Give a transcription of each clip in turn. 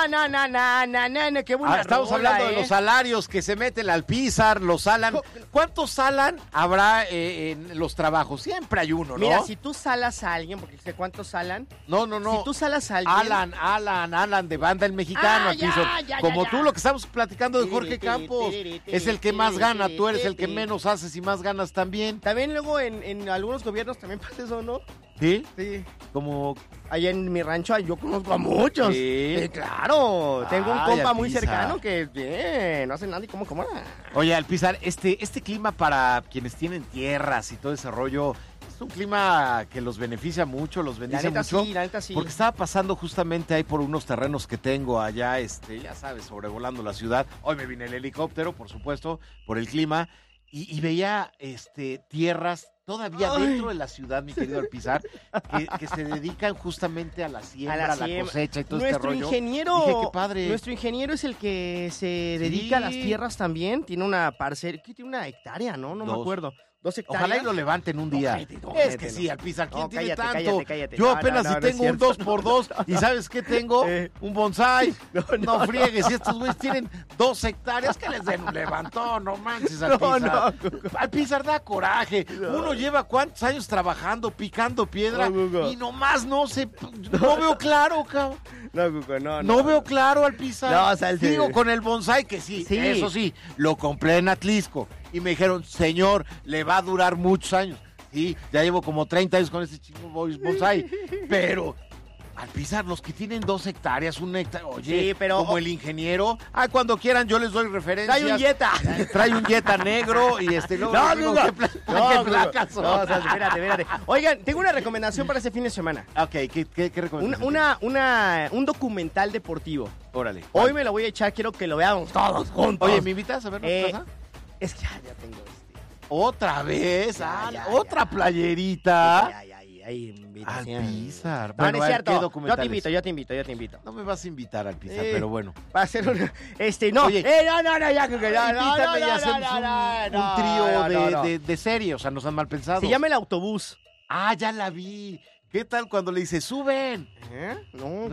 no, qué buena estamos rola, hablando de los salarios que se meten al Alpizar, los salan. ¿Cuántos salan habrá en los trabajos? Siempre hay uno, ¿no? Mira, si tú salas a alguien, porque sé cuántos salan. No. Si tú salas a alguien. Alan, de Banda El Mexicano. Como tú, lo que estamos platicando de Jorge Campos. Es el que más gana, tú eres el que menos haces y más ganas también. También luego en algunos gobiernos también pasa eso, ¿no? ¿Sí? Sí. Como... Allá en mi rancho yo conozco a muchos. Sí. Claro. Tengo un compa muy Alpizar. cercano que no hace nada y cómo. Oye, Alpizar, este clima para quienes tienen tierras y todo ese rollo, es un clima que los beneficia mucho, los bendice mucho. La neta sí. Porque estaba pasando justamente ahí por unos terrenos que tengo allá, ya sabes, sobrevolando la ciudad. Hoy me vine el helicóptero, por supuesto, por el clima, y veía tierras todavía dentro de la ciudad, mi querido Alpizar, que se dedican justamente a la siembra, a la cosecha y todo este rollo. Nuestro ingeniero, dije, qué padre. Nuestro ingeniero es el que se dedica a las tierras también. Tiene una parcela, tiene una hectárea, ¿no? No me acuerdo. 2 hectáreas. Ojalá y lo levanten un día. Cállate, es que sí, Alpizar, ¿quién tiene cállate, tanto? cállate. Yo apenas no, tengo un 2x2 y ¿sabes qué tengo? Un bonsai. No friegues, si estos güeyes tienen 2 hectáreas, que les den un levantón, no manches, Alpizar. Alpizar da coraje. Uno lleva ¿cuántos años trabajando, picando piedra? Y nomás no veo claro, cabrón. No veo claro, Alpizar. No, o sea, digo, con el bonsai que sí, eso sí, lo compré en Atlisco. Y me dijeron, señor, le va a durar muchos años. Sí, ya llevo como 30 años con este chingo bonsai. Pero, Alpizar, los que tienen 2 hectáreas, 1 hectárea, oye, sí, pero, como el ingeniero, cuando quieran yo les doy referencias. Trae un Jetta negro y luego ¿qué placas son? No, o sea, espérate. Oigan, tengo una recomendación para este fin de semana. Ok, ¿qué recomendación? Un documental deportivo. Órale. Hoy me lo voy a echar, quiero que lo veamos todos juntos. Oye, ¿me invitas a ver qué pasa? Es que ya tengo ¿Otra vez? ¿Otra playerita? invitación. Alpizar. No, no es cierto. Yo te invito. No me vas a invitar, Alpizar, pero bueno. Va a ser un... no. Oye, ya creo que invítame y hacemos un trío de serie, o sea, no sean mal pensados. Se llama El Autobús. Ya la vi. ¿Qué tal cuando le dice, suben? No.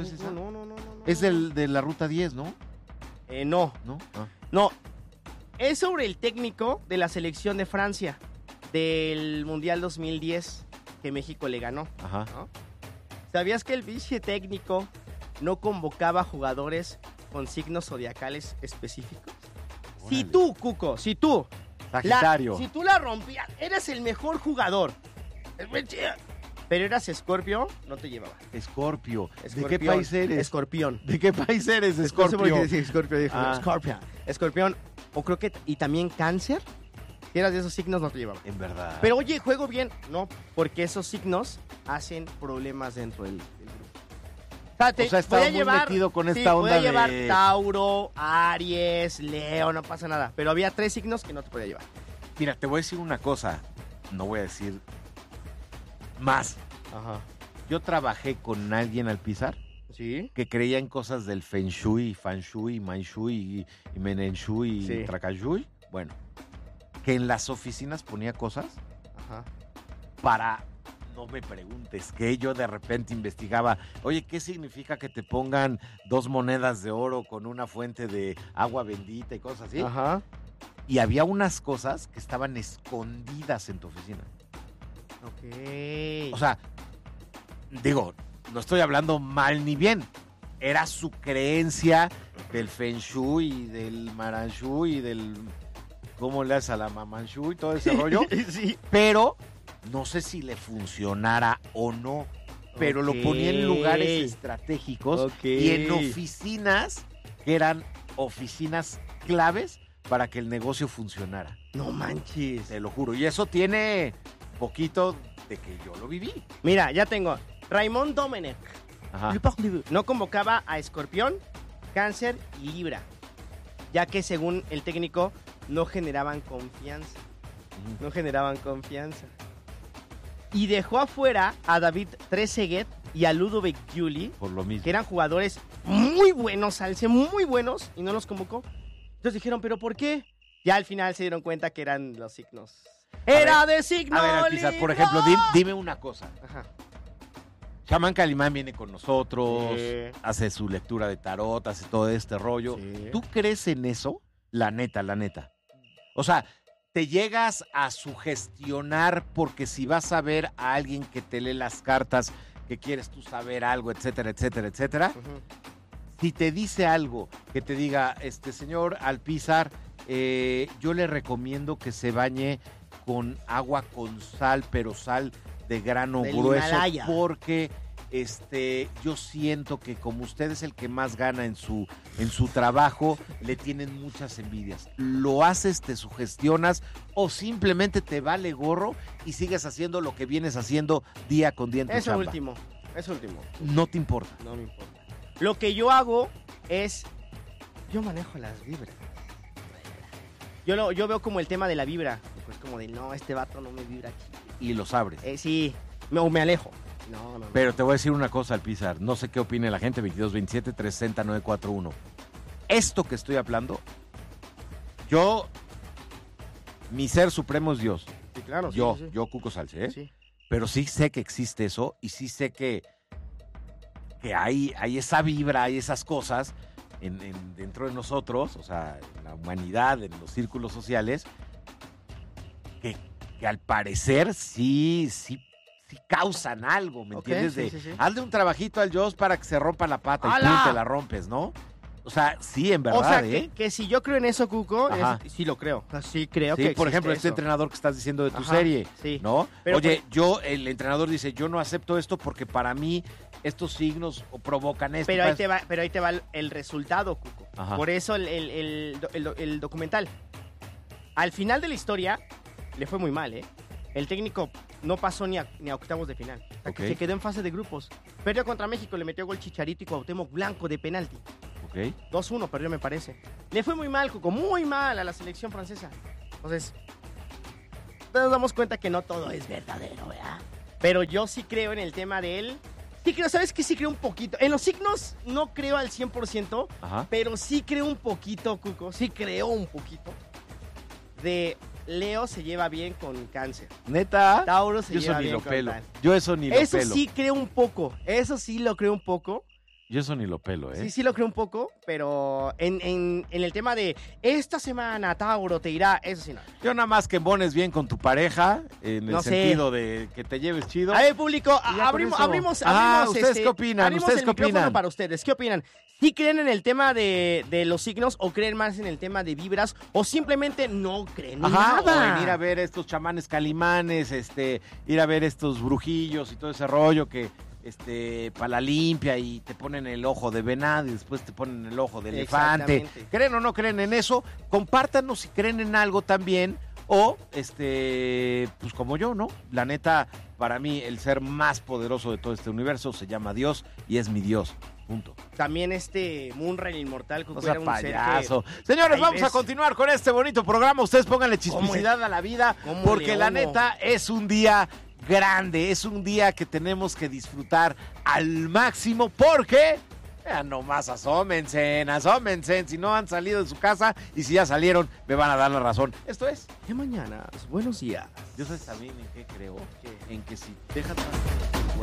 Es de la Ruta 10, ¿no? No. ¿No? No. Es sobre el técnico de la selección de Francia del Mundial 2010 que México le ganó. Ajá. ¿No? ¿Sabías que el vicetécnico no convocaba jugadores con signos zodiacales específicos? Órale. Si tú, Cuco, Sagitario. si tú la rompías, eras el mejor jugador. Pero eras Escorpio, no te llevaba. Escorpio. ¿De qué país eres? Escorpión. ¿De qué país eres, Escorpio? Escorpio dijo. Escorpión. O creo que... Y también Cáncer. Si eras de esos signos, no te llevaba. En verdad. Pero oye, juego bien. No, porque esos signos hacen problemas dentro del grupo. O sea, estaba muy metido con esta onda de... llevar Tauro, Aries, Leo, no pasa nada. Pero había 3 signos que no te podía llevar. Mira, te voy a decir una cosa. No voy a decir más. Ajá. Yo trabajé con alguien, Alpizar, ¿sí? Que creía en cosas del Feng Shui, Fan Shui, Man Shui y Menen Shui y Tracashui. Bueno, que en las oficinas ponía cosas para... No me preguntes, que yo de repente investigaba, oye, ¿qué significa que te pongan 2 monedas de oro con una fuente de agua bendita y cosas así? Ajá. Y había unas cosas que estaban escondidas en tu oficina. Ok. O sea, digo, no estoy hablando mal ni bien. Era su creencia del Feng Shui, del Maran Shui, del... ¿Cómo le haces a la Maman Shui? Todo ese rollo. Sí. Pero... no sé si le funcionara o no, pero lo ponía en lugares estratégicos y en oficinas que eran oficinas claves para que el negocio funcionara. No manches. Te lo juro. Y eso tiene poquito de que yo lo viví. Mira, ya tengo. Raymond Domenech. Ajá. No convocaba a Escorpión, Cáncer y Libra, ya que según el técnico no generaban confianza. Y dejó afuera a David Trezeguet y a Ludovic Giuli, por lo mismo, que eran jugadores muy buenos, Salce, muy buenos, y no los convocó. Entonces dijeron, ¿pero por qué? Ya al final se dieron cuenta que eran los signos. ¡Era de signo! A ver, Alpizar, por ejemplo, dime una cosa. Ajá. Chamán Calimán viene con nosotros, hace su lectura de tarot, hace todo este rollo. Sí. ¿Tú crees en eso? La neta. O sea, te llegas a sugestionar porque si vas a ver a alguien que te lee las cartas, que quieres tú saber algo, etcétera, si te dice algo que te diga, señor Alpizar, yo le recomiendo que se bañe con agua con sal, pero sal de grano grueso, Himalaya. Porque yo siento que como usted es el que más gana en su trabajo, le tienen muchas envidias. ¿Lo haces, te sugestionas o simplemente te vale gorro y sigues haciendo lo que vienes haciendo día con día en tu chamba? Eso último. No te importa. No me importa. Lo que yo hago es, yo manejo las vibras. Yo veo como el tema de la vibra. Pues como de, no, este vato no me vibra aquí. Y los abres. Sí, me alejo. No. Pero te voy a decir una cosa, Alpizar. No sé qué opine la gente, 2227-360-941. Esto que estoy hablando, mi ser supremo es Dios. Sí, claro. Yo, Cuco Salce, Sí. Pero sí sé que existe eso y sí sé que hay esa vibra, hay esas cosas dentro de nosotros, o sea, en la humanidad, en los círculos sociales, que al parecer sí causan algo, ¿me entiendes? Sí. Hazle un trabajito al Joss para que se rompa la pata y tú te la rompes, ¿no? O sea, sí, en verdad, o sea, que si yo creo en eso, Cuco, sí lo creo. Sí creo que por ejemplo, este entrenador que estás diciendo de tu serie, ¿no? Pero oye, el entrenador dice, yo no acepto esto porque para mí estos signos provocan esto. Pero ahí te va el resultado, Cuco. Ajá. Por eso el documental. Al final de la historia, le fue muy mal, ¿eh? El técnico no pasó ni a octavos de final. Okay. Se quedó en fase de grupos. Perdió contra México, le metió gol Chicharito y Cuauhtémoc Blanco de penalti. 2-1 perdió, me parece. Le fue muy mal, Cuco, muy mal a la selección francesa. Entonces, nos damos cuenta que no todo es verdadero, ¿verdad? Pero yo sí creo en el tema de él. Sí creo, ¿sabes qué? Sí creo un poquito. En los signos no creo al 100%, pero sí creo un poquito, Cuco. Sí creo un poquito de Leo se lleva bien con Cáncer. ¿Neta? Tauro se lleva bien con pelo. Yo eso ni lo pelo. Eso sí creo un poco. Eso sí lo creo un poco. Yo eso ni lo pelo, ¿eh? Sí lo creo un poco, pero en el tema de esta semana Tauro te irá, eso sí no. Yo nada más que embones bien con tu pareja, en el sentido de que te lleves chido. A ver, público, abrimos ¿ustedes qué opinan? ¿Ustedes qué opinan? Para ustedes, ¿qué opinan? ¿Sí creen en el tema de los signos o creen más en el tema de vibras o simplemente no creen nada? O en ir a ver estos chamanes calimanes, ir a ver estos brujillos y todo ese rollo que para la limpia y te ponen el ojo de venado y después te ponen el ojo de elefante. ¿Creen o no creen en eso? Compártanos si creen en algo también o, pues como yo, ¿no? La neta, para mí, el ser más poderoso de todo este universo se llama Dios y es mi Dios. Punto. También Munra el Inmortal. O sea, payaso. Señores, vamos a continuar con este bonito programa. Ustedes pónganle chismicidad a la vida porque la neta es un día grande, es un día que tenemos que disfrutar al máximo porque nomás asómense, si no han salido de su casa y si ya salieron me van a dar la razón. Esto es ¿Qué mañanas? Buenos días. Yo sé también en qué creo, en que si dejas